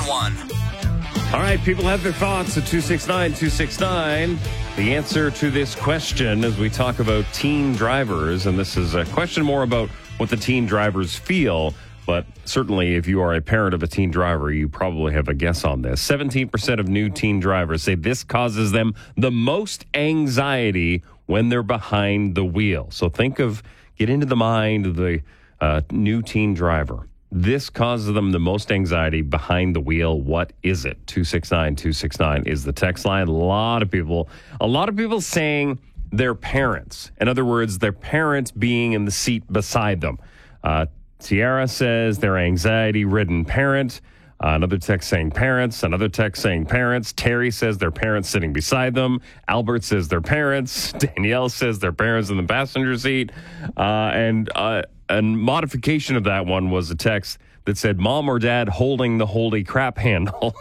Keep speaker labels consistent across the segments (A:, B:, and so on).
A: one.
B: All right, people have their thoughts at 269-269. The answer to this question as we talk about teen drivers, and this is a question more about what the teen drivers feel, but certainly if you are a parent of a teen driver, you probably have a guess on this. 17% of new teen drivers say this causes them the most anxiety when they're behind the wheel. So get into the mind of the new teen driver. This causes them the most anxiety behind the wheel. What is it? 269-269 is the text line. A lot of people saying their parents. In other words, their parents being in the seat beside them. Tiara says their anxiety-ridden parent. Another text saying parents. Another text saying parents. Terry says their parents sitting beside them. Albert says their parents. Danielle says their parents in the passenger seat. And a modification of that one was a text that said mom or dad holding the holy crap handle.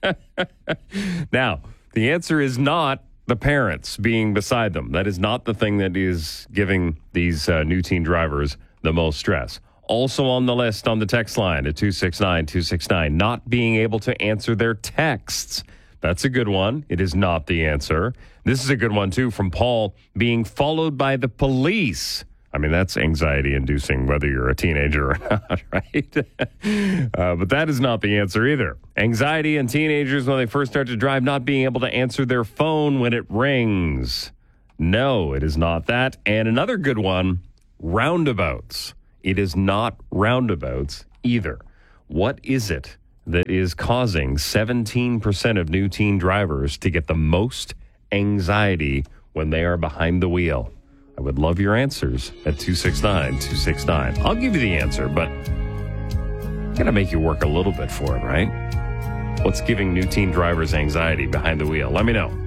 B: Now, the answer is not the parents being beside them. That is not the thing that is giving these new teen drivers the most stress. Also on the list on the text line at 269-269, not being able to answer their texts. That's a good one. It is not the answer. This is a good one, too, from Paul, being followed by the police. I mean, that's anxiety-inducing, whether you're a teenager or not, right? But that is not the answer either. Anxiety in teenagers when they first start to drive, not being able to answer their phone when it rings. No, it is not that. And another good one, roundabouts. It is not roundabouts either. What is it that is causing 17% of new teen drivers to get the most anxiety when they are behind the wheel? I would love your answers at 269-269. I'll give you the answer, but I'm going to make you work a little bit for it, right? What's giving new teen drivers anxiety behind the wheel? Let me know.